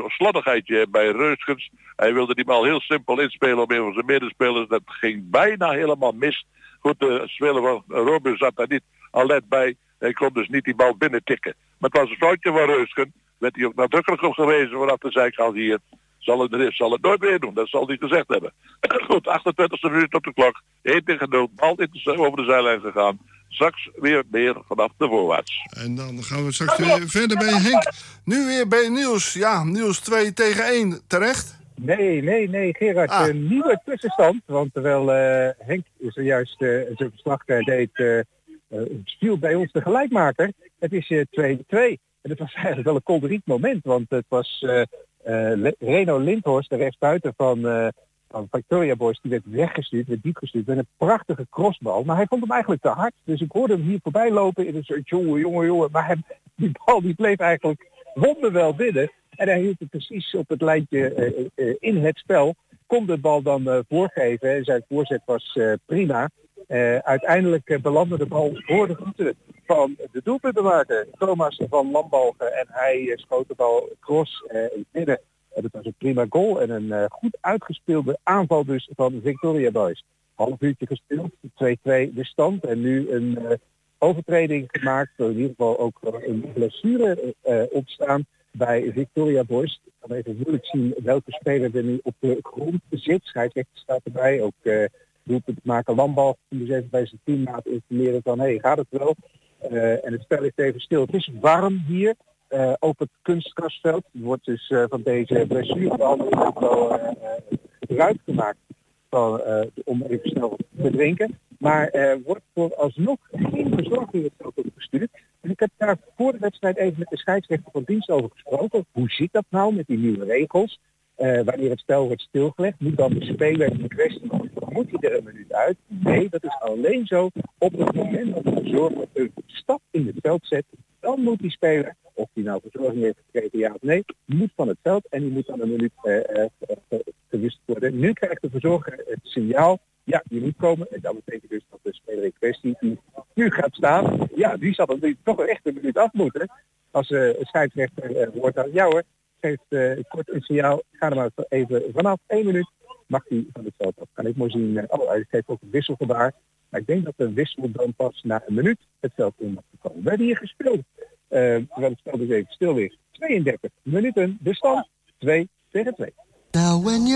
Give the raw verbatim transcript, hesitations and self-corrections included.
een slordigheidje bij Reuskens. Hij wilde die bal heel simpel inspelen op een van zijn medespelers. Dat ging bijna helemaal mis. Goed, de speler van Robin zat daar niet al net bij. Hij kon dus niet die bal binnen tikken. Maar het was een foutje van Reusken. Werd hij ook nadrukkelijk op gewezen vanaf de zijkant hier. Zal het, er is, zal het nooit meer doen. Dat zal hij gezegd hebben. Goed, achtentwintigste minuut op de klok. één tegen nul. Bal over de zijlijn gegaan. Straks weer meer vanaf de voorwaarts. En dan gaan we straks weer verder bij Henk. Nu weer bij Niels. Ja, Niels twee tegen één. Terecht? Nee, nee, nee, Gerard. Ah. Een nieuwe tussenstand. Want terwijl uh, Henk zojuist uh, zijn verslag uh, deed, uh, uh, viel bij ons de gelijkmaker. Het is uh, twee twee. En het was eigenlijk wel een kolderiek moment. Want het was uh, uh, Reno Lindhorst, de rechtsbuiten van... Uh, van Victoria Boys, die werd weggestuurd, werd diep gestuurd met een prachtige crossbal. Maar hij vond hem eigenlijk te hard. Dus ik hoorde hem hier voorbij lopen in een soort jongen, jongen, jongen. Maar hij, die bal die bleef eigenlijk wonderwel binnen. En hij hield het precies op het lijntje uh, uh, in het spel. Kon de bal dan uh, voorgeven. En zijn voorzet was uh, prima. Uh, uiteindelijk uh, belandde de bal voor de voeten van de doelpuntenmaker Thomas van Lambalgen. En hij uh, schoot de bal cross uh, in midden. En dat was een prima goal en een uh, goed uitgespeelde aanval dus van Victoria Boys. Half uurtje gespeeld, twee twee de stand. En nu een uh, overtreding gemaakt, in ieder geval ook uh, een blessure uh, ontstaan bij Victoria Boys. Ik kan even moeilijk zien welke speler er nu op de grond zit. Scheidsrechter staat erbij, ook uh, doelpuntmaker Landbal. Dus even bij zijn teammaat informeren van, hé, hey, gaat het wel? Uh, en het spel is even stil. Het is warm hier. Uh, op het kunstgrasveld. Er wordt dus uh, van deze blessurebehandeling ook wel uh, uh, gebruik gemaakt van, uh, om even snel te drinken. Maar er uh, wordt vooralsnog geen verzorging het veld opgestuurd. En ik heb daar voor de wedstrijd even met de scheidsrechter van dienst over gesproken. Hoe zit dat nou met die nieuwe regels? Uh, wanneer het spel wordt stilgelegd, moet dan de speler in kwestie, moet hij er een minuut uit? Nee, dat is alleen zo op het moment dat de verzorger een stap in het veld zet. Dan moet die speler, of die nou verzorging heeft gekregen, ja of nee, moet van het veld en die moet dan een minuut uh, uh, gewist worden. Nu krijgt de verzorger het signaal, ja, je moet komen. En dat betekent dus dat de speler in kwestie die nu gaat staan, ja, die zal dan toch echt een minuut af moeten. Als uh, een scheidsrechter uh, wordt dan, ja hoor, geeft uh, kort een signaal, ga er maar even vanaf één minuut, mag hij van het veld af. Kan ik mooi zien, uh, oh, hij geeft ook een wisselgebaar. Maar ik denk dat de wissel dan pas na een minuut het veld in mag komen. We hebben hier gespeeld. Uh, terwijl het spel dus even stil ligt. tweeëndertig minuten. De stand twee tegen twee.